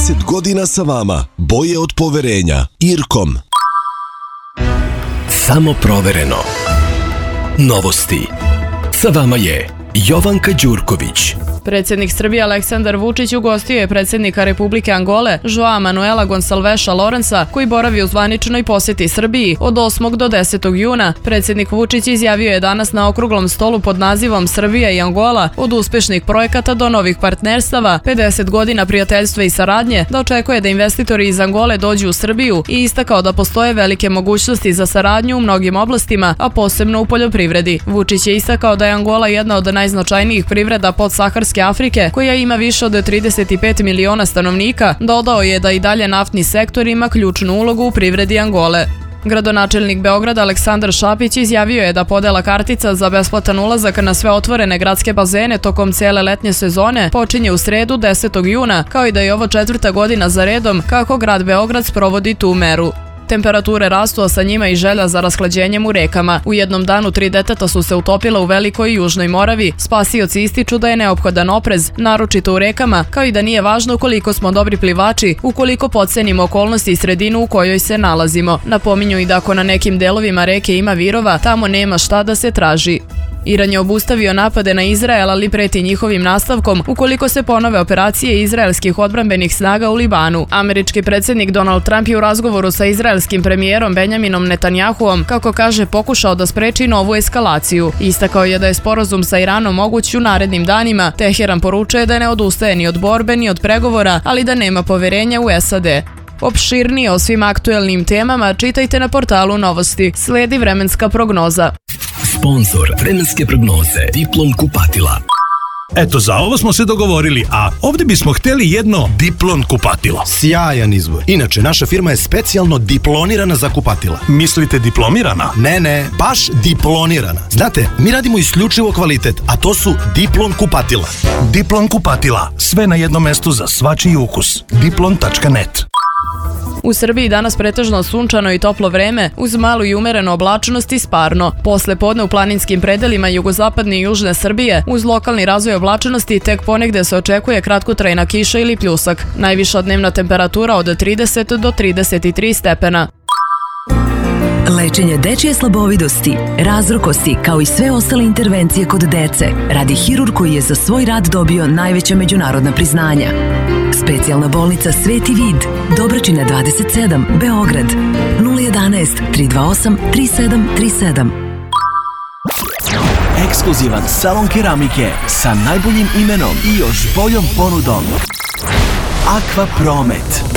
30 godina sa vama. Boje od poverenja. Irkom. Samo provereno. Novosti. Sa vama je Jovanka Đurković. Predsjednik Srbije Aleksandar Vučić ugostio je predsjednika Republike Angole Joao Manuela Gonsalveša Lorensa, koji boravi u zvaničnoj posjeti Srbiji od 8. do 10. juna. Predsjednik Vučić izjavio je danas na okruglom stolu pod nazivom Srbija i Angola, od uspešnih projekata do novih partnerstava, 50 godina prijateljstva i saradnje, da očekuje da investitori iz Angole dođu u Srbiju i istakao da postoje velike mogućnosti za saradnju u mnogim oblastima, a posebno u poljoprivredi. Vučić je istakao da je Angola jedna od najznačajnijih privreda podsaharske Afrike, koja ima više od 35 miliona stanovnika. Dodao je da i dalje naftni sektor ima ključnu ulogu u privredi Angole. Gradonačelnik Beograda Aleksandar Šapić izjavio je da podela kartica za besplatan ulazak na sve otvorene gradske bazene tokom cele letnje sezone počinje u sredu 10. juna, kao i da je ovo 4. godina za redom kako grad Beograd sprovodi tu meru. Temperature rastu, a sa njima i želja za rashlađenjem u rekama. U jednom danu 3 deteta su se utopila u Velikoj i Južnoj Moravi. Spasioci ističu da je neophodan oprez, naročito u rekama, kao i da nije važno koliko smo dobri plivači, ukoliko podcenimo okolnosti i sredinu u kojoj se nalazimo. Napominju i da ako na nekim delovima reke ima virova, tamo nema šta da se traži. Iran je obustavio napade na Izrael, ali preti njihovim nastavkom ukoliko se ponove operacije izraelskih odbrambenih snaga u Libanu. Američki predsjednik Donald Trump je u razgovoru sa izraelskim premijerom Benjaminom Netanjahuom, kako kaže, pokušao da spreči novu eskalaciju. Istakao je da je sporazum sa Iranom moguć u narednim danima. Teheran poručuje da ne odustaje ni od borbe ni od pregovora, ali da nema poverenja u SAD. Opširnije o svim aktuelnim temama čitajte na portalu Novosti. Sledi vremenska prognoza. Sponzor vremenske prognoze Diplom kupatila. Eto, za ovo smo se dogovorili, a ovdje bismo htjeli jedno Diplom kupatilo. Sjajan izbor. Inače, naša firma je specijalno diplonirana za kupatila. Mislite diplomirana? Ne, baš diplonirana. Znate, mi radimo isključivo kvalitet, a to su Diplom kupatila. Diplom kupatila. Sve na jednom mestu za svačiji ukus. Diplom.net. U Srbiji danas pretežno sunčano i toplo vreme, uz malu i umerenu oblačnost i sparno. Posle podne u planinskim predelima jugozapadne i južne Srbije, uz lokalni razvoj oblačenosti, tek ponegde se očekuje kratkotrajna kiša ili pljusak. Najviša dnevna temperatura od 30 do 33 stepena. Lečenje dečje slabovidosti, razrokosti, kao i sve ostale intervencije kod dece, radi hirurg koji je za svoj rad dobio najveća međunarodna priznanja. Specijalna bolnica Sveti Vid, Dobračina 27, Beograd, 011 328 3737. Ekskluzivan salon keramike sa najboljim imenom i još boljom ponudom. Aqua Promet.